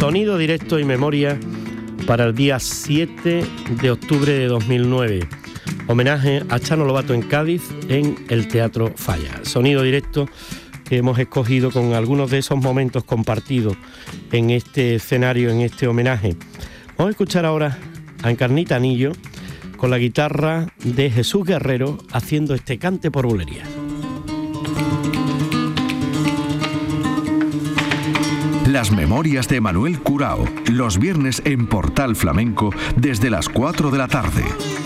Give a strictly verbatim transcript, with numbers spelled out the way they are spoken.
Sonido directo y memoria para el día siete de octubre de dos mil nueve. Homenaje a Chano Lobato en Cádiz, en el Teatro Falla. Sonido directo que hemos escogido con algunos de esos momentos compartidos en este escenario, en este homenaje. Vamos a escuchar ahora a Encarnita Anillo con la guitarra de Jesús Guerrero haciendo este cante por bulería. Las memorias de Manuel Curao, los viernes en Portal Flamenco desde las cuatro de la tarde.